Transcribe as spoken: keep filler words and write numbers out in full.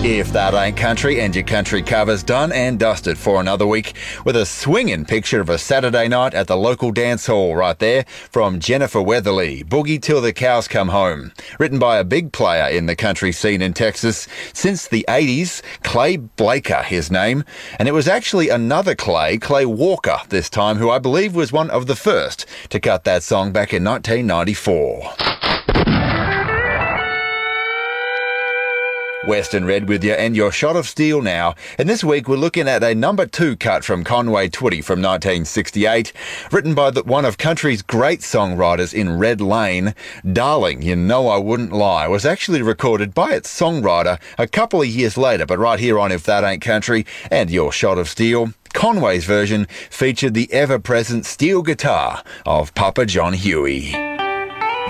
If that ain't country, and your country cover's done and dusted for another week with a swinging picture of a Saturday night at the local dance hall right there from Jennifer Weatherly, Boogie Till the Cows Come Home. Written by a big player in the country scene in Texas since the eighties, Clay Blaker, his name. And it was actually another Clay, Clay Walker this time, who I believe was one of the first to cut that song back in nineteen ninety-four. Western Red with you and your shot of steel now. And this week we're looking at a number two cut from Conway Twitty from nineteen sixty-eight, written by the, one of country's great songwriters in Red Lane. Darling, You Know I Wouldn't Lie was actually recorded by its songwriter a couple of years later, but right here on If That Ain't Country and your shot of steel, Conway's version featured the ever-present steel guitar of Papa John Huey.